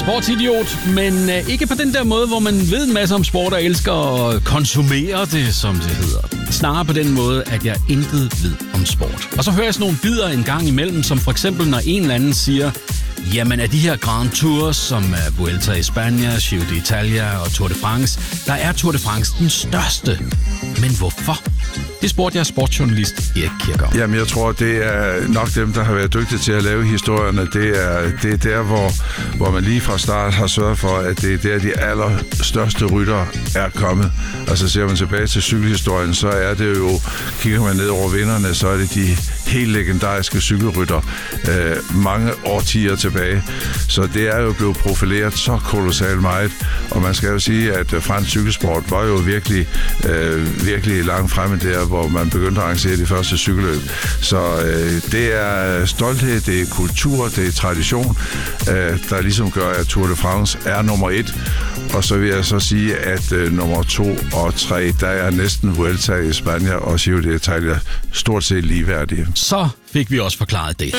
sportsidiot, men ikke på den der måde, hvor man ved en masse om sport og elsker at konsumere det, som det hedder. Snarere på den måde, at jeg intet ved om sport. Og så hører jeg sådan nogle bidder en gang imellem, som for eksempel, når en eller anden siger, jamen af de her Grand Tours, som er Vuelta i Spanien, Giro d'Italia og Tour de France, der er Tour de France den største. Men hvorfor? Det spurgte jeg sportsjournalist Erik Kierkegaard. Jamen, jeg tror, det er nok dem, der har været dygtige til at lave historierne. Det er der, hvor man lige fra start har sørget for, at det er der, de allerstørste ryttere er kommet. Altså, ser man tilbage til cykelhistorien, så er det jo, kigger man ned over vinderne, så er det de helt legendariske cykelrytter mange årtier tilbage. Så det er jo blevet profileret så kolossalt meget. Og man skal jo sige, at fransk cykelsport var jo virkelig langt fremme der, hvor man begyndte at arrangere de første cykelløb. Så det er stolthed, det er kultur, det er tradition, der ligesom gør, at Tour de France er nummer 1. Og så vil jeg så sige, at nummer 2 og 3, der er næsten Vuelta i Spanien og Giro d'Italia stort set ligeværdige. Så fik vi også forklaret det.